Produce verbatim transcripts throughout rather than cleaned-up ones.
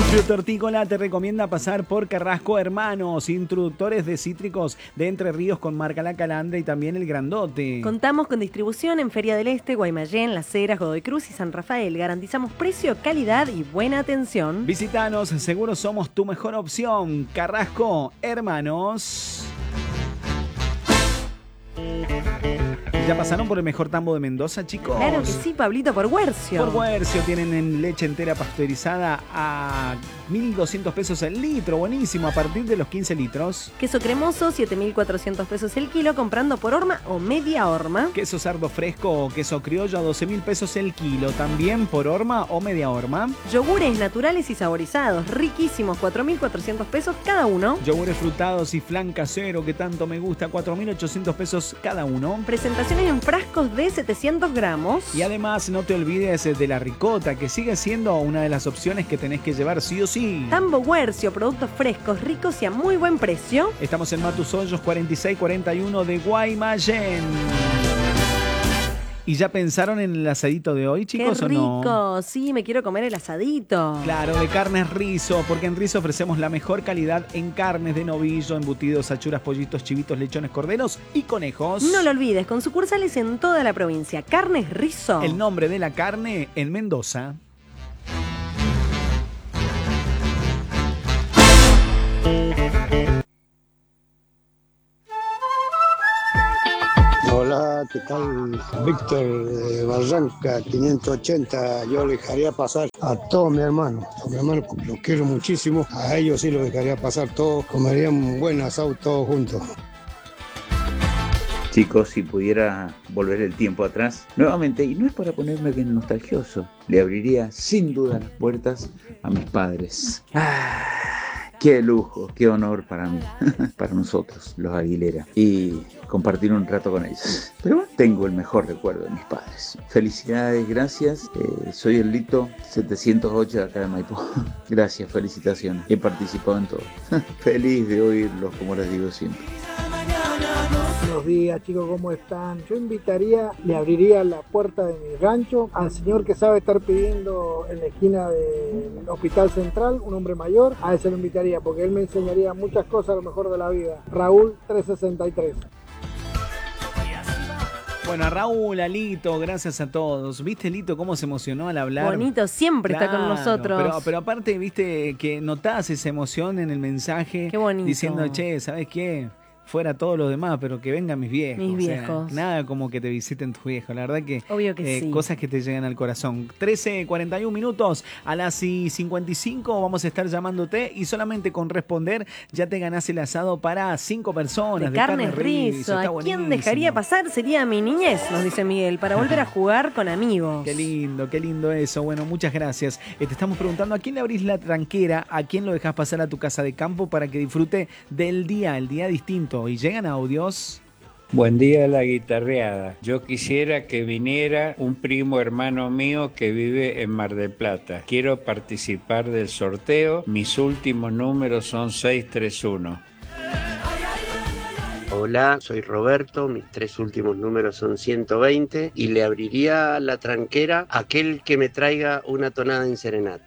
Frutortícola te recomienda pasar por Carrasco Hermanos, introductores de cítricos de Entre Ríos con marca La Calandra y también El Grandote. Contamos con distribución en Feria del Este, Guaymallén, Las Heras, Godoy Cruz y San Rafael. Garantizamos precio, calidad y buena atención. Visítanos, seguro somos tu mejor opción. Carrasco Hermanos. ¿Ya pasaron por el mejor tambo de Mendoza, chicos? Claro que sí, Pablito, por Huercio. Por Huercio tienen en leche entera pasteurizada a mil doscientos pesos el litro, buenísimo, a partir de los quince litros. Queso cremoso, siete mil cuatrocientos pesos el kilo, comprando por horma o media horma. Queso sardo fresco o queso criollo a doce mil pesos el kilo, también por horma o media horma. Yogures naturales y saborizados, riquísimos, cuatro mil cuatrocientos pesos cada uno. Yogures frutados y flan casero, que tanto me gusta, cuatro mil ochocientos pesos cada uno. Presentaciones en frascos de setecientos gramos. Y además no te olvides de la ricota, que sigue siendo una de las opciones que tenés que llevar sí o sí. Tambo Huercio, productos frescos, ricos y a muy buen precio. Estamos en Matus Hoyos cuarenta y seis cuarenta y uno de Guaymallén. ¿Y ya pensaron en el asadito de hoy, chicos, ¡Qué o rico! no? Sí, me quiero comer el asadito. Claro, de carnes Rizo, porque en Rizo ofrecemos la mejor calidad en carnes de novillo, embutidos, achuras, pollitos, chivitos, lechones, corderos y conejos. No lo olvides, con sucursales en toda la provincia. Carnes Rizo. El nombre de la carne en Mendoza. Hola, ¿qué tal? Víctor de Barranca, quinientos ochenta. Yo le dejaría pasar a todos mis hermanos. A mis hermanos los quiero muchísimo. A ellos sí los dejaría pasar todos. Comerían un buen asado todos juntos. Chicos, si pudiera volver el tiempo atrás, nuevamente, y no es para ponerme bien nostalgioso, le abriría sin duda las puertas a mis padres. ¡Ah! ¡Qué lujo, qué honor para mí, para nosotros, los Aguilera, y compartir un rato con ellos! Pero bueno, tengo el mejor recuerdo de mis padres. Felicidades, gracias. Eh, soy el Lito setecientos ocho de acá de Maipú. Gracias, felicitaciones. He participado en todo. Feliz de oírlos, como les digo siempre. Buenos días, chicos, ¿cómo están? Yo invitaría, le abriría la puerta de mi rancho al señor que sabe estar pidiendo en la esquina del Hospital Central, un hombre mayor. A ese lo invitaría porque él me enseñaría muchas cosas a lo mejor de la vida. Raúl trescientos sesenta y tres. Bueno, a Raúl, a Lito, gracias a todos. ¿Viste, Lito, cómo se emocionó al hablar? Bonito, siempre Claro, está con nosotros. Pero, pero aparte, viste, que notás esa emoción en el mensaje. Qué bonito. Diciendo, che, ¿sabes qué? Fuera todos los demás, pero que vengan mis viejos. Mis o sea, viejos. nada como que te visiten tus viejos. La verdad que, Obvio que eh, sí. cosas que te llegan al corazón. trece cuarenta y uno minutos, a las cincuenta y cinco vamos a estar llamándote y solamente con responder ya te ganás el asado para cinco personas. De carnes Rizo. ¿A quién dejaría pasar? Sería mi niñez, nos dice Miguel, para volver a jugar con amigos. Qué lindo, qué lindo eso. Bueno, muchas gracias. Eh, te estamos preguntando a quién le abrís la tranquera, a quién lo dejás pasar a tu casa de campo para que disfrute del día, el día distinto. Y llegan audios. Buen día, la guitarreada. Yo quisiera que viniera un primo hermano mío que vive en Mar del Plata. Quiero participar del sorteo. Mis últimos números son seis tres uno. Hola, soy Roberto, mis tres últimos números son ciento veinte y le abriría la tranquera a aquel que me traiga una tonada en serenata.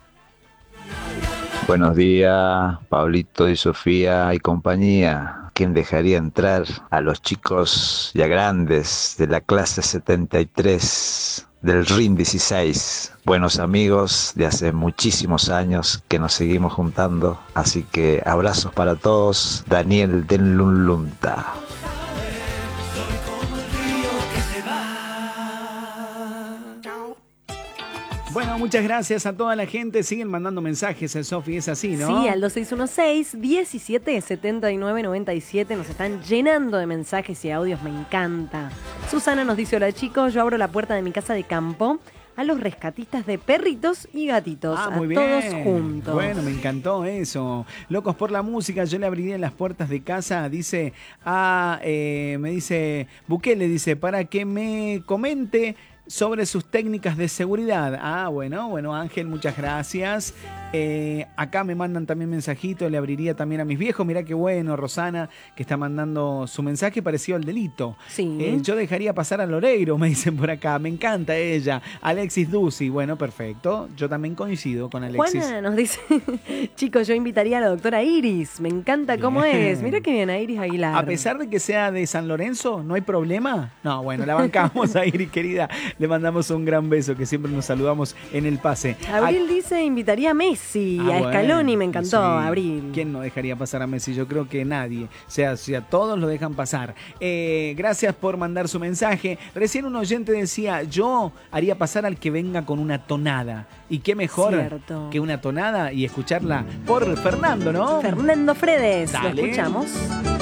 Buenos días, Pablito y Sofía y compañía. ¿Quién dejaría entrar a los chicos ya grandes de la clase setenta y tres del R I M dieciséis? Buenos amigos de hace muchísimos años que nos seguimos juntando. Así que abrazos para todos. Daniel Denlunlunta. Bueno, muchas gracias a toda la gente. Siguen mandando mensajes, Sofi, es así, ¿no? Sí, al dos seis uno seis, diecisiete setenta y nueve noventa y siete nos están llenando de mensajes y audios, me encanta. Susana nos dice, hola chicos, yo abro la puerta de mi casa de campo a los rescatistas de perritos y gatitos, Ah, a muy bien. todos juntos. Bueno, me encantó eso. Locos por la música, yo le abriría las puertas de casa, dice, a, eh, me dice, Bukele dice, para que me comente sobre sus técnicas de seguridad. Ah, bueno, bueno, Ángel, muchas gracias. Eh, acá me mandan también mensajitos, le abriría también a mis viejos. Mirá qué bueno, Rosana, que está mandando su mensaje parecido al delito. Sí. Eh, yo dejaría pasar a Loreiro, me dicen por acá. Me encanta ella. Alexis Dusi, bueno, perfecto. Yo también coincido con Alexis. Juana nos dice, chicos, yo invitaría a la doctora Iris. Me encanta cómo Bien. es. Mira qué bien, a Iris Aguilar. A pesar de que sea de San Lorenzo, ¿no hay problema? No, bueno, la bancamos a Iris, querida. Le mandamos un gran beso, que siempre nos saludamos en el pase. Abril a... dice, invitaría a Messi, Ah, a Scaloni, bueno, me encantó, sí. Abril. ¿Quién no dejaría pasar a Messi? Yo creo que nadie. O sea, o sea todos lo dejan pasar. Eh, gracias por mandar su mensaje. Recién un oyente decía, yo haría pasar al que venga con una tonada. Y qué mejor Cierto. que una tonada y escucharla por Fernando, ¿no? Fernando Fredes, Dale. lo escuchamos.